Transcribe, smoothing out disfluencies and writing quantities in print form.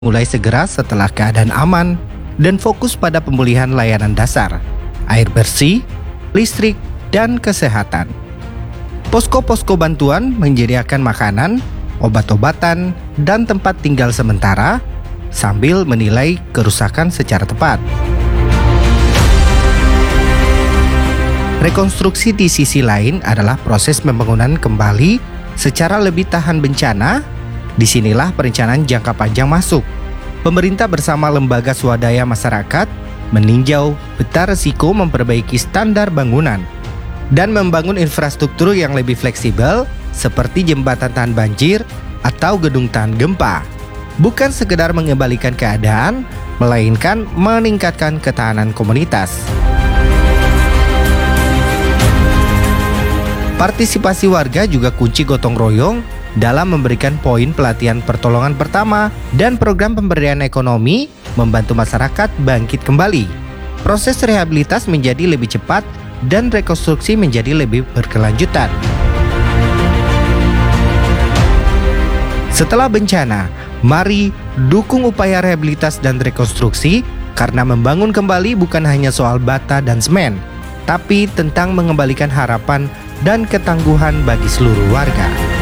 mulai segera setelah keadaan aman dan fokus pada pemulihan layanan dasar, air bersih, listrik, dan kesehatan. Posko-posko bantuan menyediakan makanan, obat-obatan, dan tempat tinggal sementara sambil menilai kerusakan secara tepat. Rekonstruksi di sisi lain adalah proses pembangunan kembali secara lebih tahan bencana. Disinilah perencanaan jangka panjang masuk. Pemerintah bersama lembaga swadaya masyarakat meninjau peta risiko, memperbaiki standar bangunan, dan membangun infrastruktur yang lebih fleksibel seperti jembatan tahan banjir atau gedung tahan gempa. Bukan sekedar mengembalikan keadaan, melainkan meningkatkan ketahanan komunitas. Partisipasi warga juga kunci gotong royong dalam memberikan poin pelatihan pertolongan pertama dan program pemberdayaan ekonomi membantu masyarakat bangkit kembali. Proses rehabilitas menjadi lebih cepat dan rekonstruksi menjadi lebih berkelanjutan. Setelah bencana, mari dukung upaya rehabilitas dan rekonstruksi karena membangun kembali bukan hanya soal bata dan semen, tapi tentang mengembalikan harapan dan ketangguhan bagi seluruh warga.